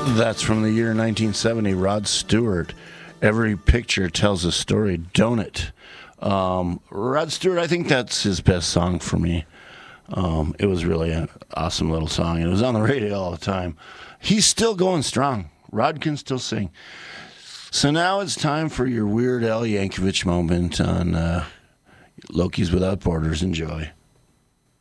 That's from the year 1970, Rod Stewart. Every picture tells a story, don't it? Rod Stewart, I think that's his best song for me. It was really an awesome little song, and it was on the radio all the time. He's still going strong. Rod can still sing. So now it's time for your Weird Al Yankovic moment on Loki's Without Borders. Enjoy.